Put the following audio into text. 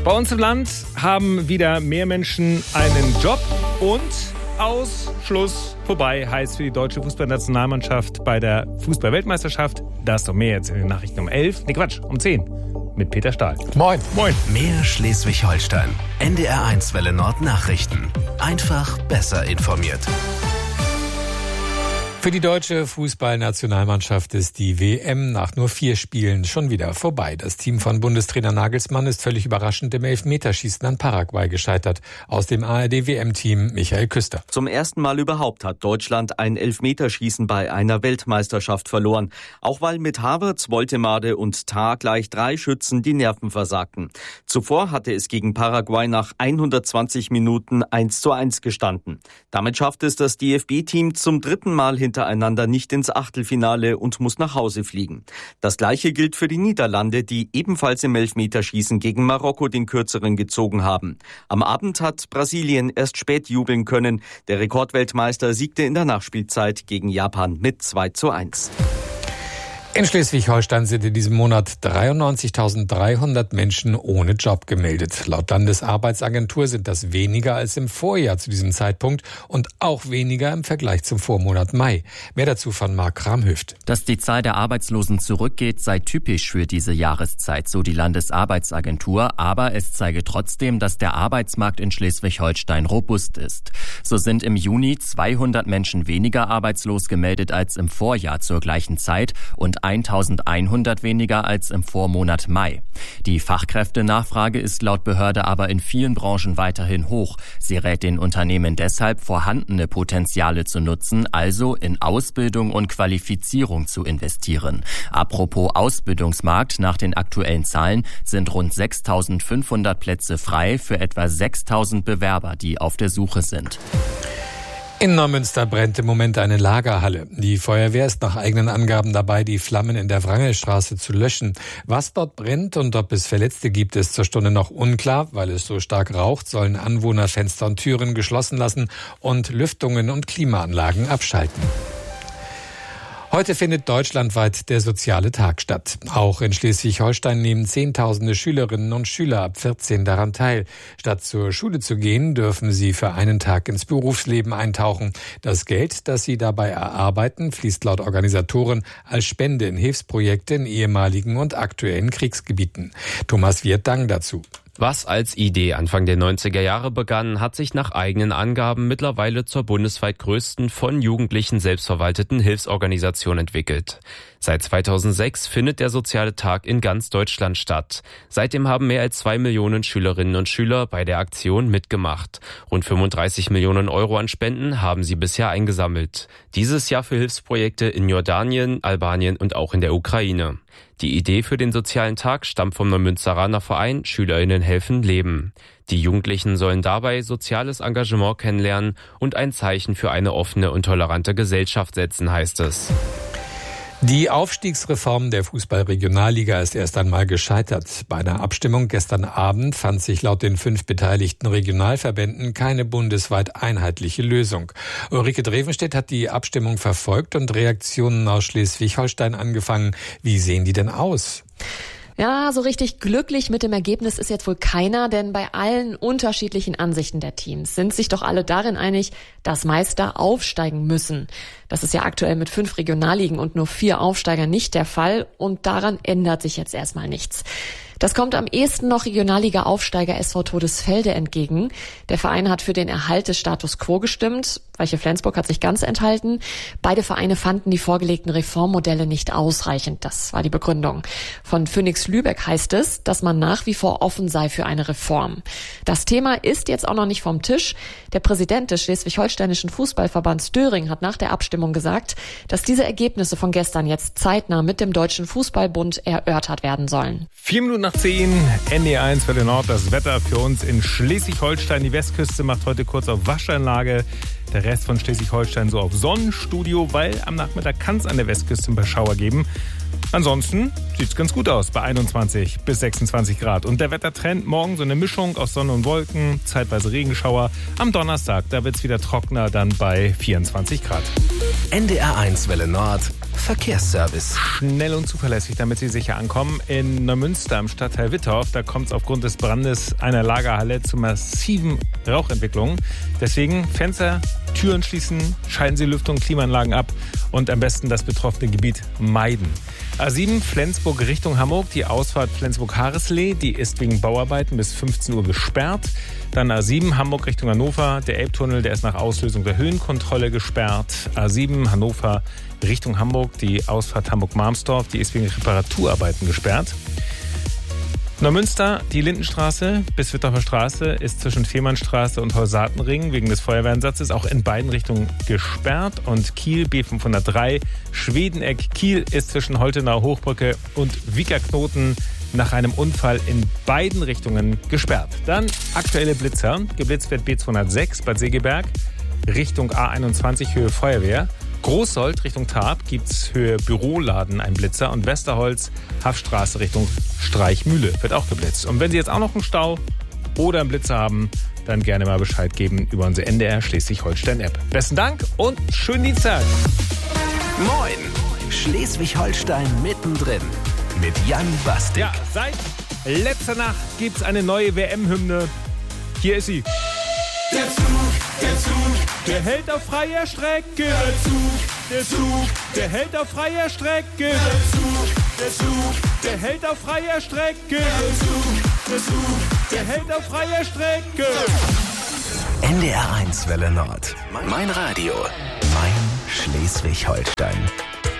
Bei uns im Land haben wieder mehr Menschen einen Job und Ausschluss vorbei heißt für die deutsche Fußballnationalmannschaft bei der Fußball-Weltmeisterschaft. Das noch mehr jetzt in den Nachrichten um 11. Um 10. Mit Peter Stahl. Moin. Moin. Mehr Schleswig-Holstein. NDR1 Welle Nord Nachrichten. Einfach besser informiert. Für die deutsche Fußballnationalmannschaft ist die WM nach nur 4 Spielen schon wieder vorbei. Das Team von Bundestrainer Nagelsmann ist völlig überraschend im Elfmeterschießen an Paraguay gescheitert. Aus dem ARD-WM-Team Michael Küster. Zum ersten Mal überhaupt hat Deutschland ein Elfmeterschießen bei einer Weltmeisterschaft verloren. Auch weil mit Havertz, Woltemade und Tah gleich 3 Schützen die Nerven versagten. Zuvor hatte es gegen Paraguay nach 120 Minuten 1:1 gestanden. Damit schafft es das DFB-Team zum 3. Mal hintereinander nicht ins Achtelfinale und muss nach Hause fliegen. Das Gleiche gilt für die Niederlande, die ebenfalls im Elfmeterschießen gegen Marokko den Kürzeren gezogen haben. Am Abend hat Brasilien erst spät jubeln können. Der Rekordweltmeister siegte in der Nachspielzeit gegen Japan mit 2:1. In Schleswig-Holstein sind in diesem Monat 93.300 Menschen ohne Job gemeldet. Laut Landesarbeitsagentur sind das weniger als im Vorjahr zu diesem Zeitpunkt und auch weniger im Vergleich zum Vormonat Mai. Mehr dazu von Marc Kramhüft. Dass die Zahl der Arbeitslosen zurückgeht, sei typisch für diese Jahreszeit, so die Landesarbeitsagentur. Aber es zeige trotzdem, dass der Arbeitsmarkt in Schleswig-Holstein robust ist. So sind im Juni 200 Menschen weniger arbeitslos gemeldet als im Vorjahr zur gleichen Zeit und 1.100 weniger als im Vormonat Mai. Die Fachkräftenachfrage ist laut Behörde aber in vielen Branchen weiterhin hoch. Sie rät den Unternehmen deshalb, vorhandene Potenziale zu nutzen, also in Ausbildung und Qualifizierung zu investieren. Apropos Ausbildungsmarkt, nach den aktuellen Zahlen sind rund 6.500 Plätze frei für etwa 6.000 Bewerber, die auf der Suche sind. In Neumünster brennt im Moment eine Lagerhalle. Die Feuerwehr ist nach eigenen Angaben dabei, die Flammen in der Wrangelstraße zu löschen. Was dort brennt und ob es Verletzte gibt, ist zur Stunde noch unklar. Weil es so stark raucht, sollen Anwohner Fenster und Türen geschlossen lassen und Lüftungen und Klimaanlagen abschalten. Heute findet deutschlandweit der Soziale Tag statt. Auch in Schleswig-Holstein nehmen Zehntausende Schülerinnen und Schüler ab 14 daran teil. Statt zur Schule zu gehen, dürfen sie für einen Tag ins Berufsleben eintauchen. Das Geld, das sie dabei erarbeiten, fließt laut Organisatoren als Spende in Hilfsprojekte in ehemaligen und aktuellen Kriegsgebieten. Thomas Wirtang dazu. Was als Idee Anfang der 90er Jahre begann, hat sich nach eigenen Angaben mittlerweile zur bundesweit größten von Jugendlichen selbstverwalteten Hilfsorganisation entwickelt. Seit 2006 findet der Soziale Tag in ganz Deutschland statt. Seitdem haben mehr als 2 Millionen Schülerinnen und Schüler bei der Aktion mitgemacht. Rund 35 Millionen Euro an Spenden haben sie bisher eingesammelt. Dieses Jahr für Hilfsprojekte in Jordanien, Albanien und auch in der Ukraine. Die Idee für den Sozialen Tag stammt vom Neumünsteraner Verein SchülerInnen helfen Leben. Die Jugendlichen sollen dabei soziales Engagement kennenlernen und ein Zeichen für eine offene und tolerante Gesellschaft setzen, heißt es. Die Aufstiegsreform der Fußball-Regionalliga ist erst einmal gescheitert. Bei einer Abstimmung gestern Abend fand sich laut den 5 beteiligten Regionalverbänden keine bundesweit einheitliche Lösung. Ulrike Drevenstedt hat die Abstimmung verfolgt und Reaktionen aus Schleswig-Holstein angefangen. Wie sehen die denn aus? Ja, so richtig glücklich mit dem Ergebnis ist jetzt wohl keiner, denn bei allen unterschiedlichen Ansichten der Teams sind sich doch alle darin einig, dass Meister aufsteigen müssen. Das ist ja aktuell mit 5 Regionalligen und nur 4 Aufsteigern nicht der Fall und daran ändert sich jetzt erstmal nichts. Das kommt am ehesten noch Regionalliga-Aufsteiger SV Todesfelde entgegen. Der Verein hat für den Erhalt des Status quo gestimmt. Weiche Flensburg hat sich ganz enthalten. Beide Vereine fanden die vorgelegten Reformmodelle nicht ausreichend. Das war die Begründung. Von Phoenix Lübeck heißt es, dass man nach wie vor offen sei für eine Reform. Das Thema ist jetzt auch noch nicht vom Tisch. Der Präsident des Schleswig-Holsteinischen Fußballverbands Döring hat nach der Abstimmung gesagt, dass diese Ergebnisse von gestern jetzt zeitnah mit dem Deutschen Fußballbund erörtert werden sollen. 4 Minuten nach 10, NDR1 Welle Nord, das Wetter für uns in Schleswig-Holstein. Die Westküste macht heute kurz auf Waschanlage. Der Rest von Schleswig-Holstein so auf Sonnenstudio, weil am Nachmittag kann es an der Westküste ein paar Schauer geben. Ansonsten sieht es ganz gut aus bei 21 bis 26 Grad. Und der Wettertrend morgen so eine Mischung aus Sonne und Wolken, zeitweise Regenschauer. Am Donnerstag, da wird es wieder trockener, dann bei 24 Grad. NDR1 Welle Nord Verkehrsservice. Schnell und zuverlässig, damit Sie sicher ankommen. In Neumünster im Stadtteil Wittorf, da kommt es aufgrund des Brandes einer Lagerhalle zu massiven Rauchentwicklungen. Deswegen Fenster, Türen schließen, schalten Sie Lüftung, Klimaanlagen ab und am besten das betroffene Gebiet meiden. A7 Flensburg Richtung Hamburg, die Ausfahrt Flensburg-Hareslee, die ist wegen Bauarbeiten bis 15 Uhr gesperrt. Dann A7 Hamburg Richtung Hannover, der Elbtunnel, der ist nach Auslösung der Höhenkontrolle gesperrt. A7 Hannover Richtung Hamburg, die Ausfahrt Hamburg-Marmsdorf, die ist wegen Reparaturarbeiten gesperrt. Neumünster, die Lindenstraße bis Wittorfer Straße ist zwischen Fehmarnstraße und Holsatenring wegen des Feuerwehreinsatzes auch in beiden Richtungen gesperrt. Und Kiel, B503, Schwedeneck, Kiel ist zwischen Holtenauer Hochbrücke und Wiekerknoten nach einem Unfall in beiden Richtungen gesperrt. Dann aktuelle Blitzer. Geblitzt wird B206 Bad Segeberg Richtung A21 Höhe Feuerwehr. Großsold Richtung Tarp gibt's Höhe Büroladen ein Blitzer und Westerholz Haffstraße Richtung Streichmühle wird auch geblitzt. Und wenn Sie jetzt auch noch einen Stau oder einen Blitzer haben, dann gerne mal Bescheid geben über unsere NDR Schleswig-Holstein-App. Besten Dank und schönen Dienstag. Moin, Schleswig-Holstein mittendrin mit Jan Bastik. Ja, seit letzter Nacht gibt's eine neue WM-Hymne. Hier ist sie. Der Zug, der hält auf freier Strecke. Der Zug, der hält auf freier Strecke. Der Zug, der hält auf freier Strecke. Der hält auf freier Strecke. NDR 1 Welle Nord. Mein Radio. Mein Schleswig-Holstein.